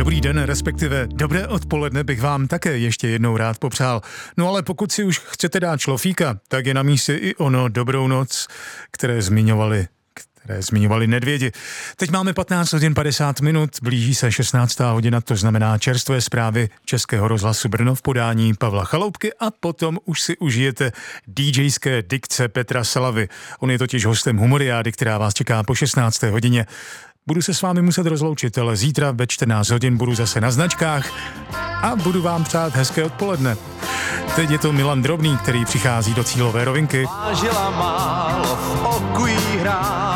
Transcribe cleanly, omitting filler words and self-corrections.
Dobrý den, respektive dobré odpoledne bych vám také ještě jednou rád popřál. No ale pokud si už chcete dát šlofíka, tak je na místě i ono dobrou noc, které zmiňovali Nedvědi. Teď máme 15 hodin 50 minut, blíží se 16. hodina, to znamená čerstvé zprávy Českého rozhlasu Brno v podání Pavla Chaloupky a potom už si užijete DJské dikce Petra Salavy. On je totiž hostem Humoriády, která vás čeká po 16. hodině. Budu se s vámi muset rozloučit, ale zítra ve 14 hodin budu zase na značkách a budu vám přát hezké odpoledne. Teď je to Milan Drobný, který přichází do cílové rovinky. Vážila málo v oku jí hrál.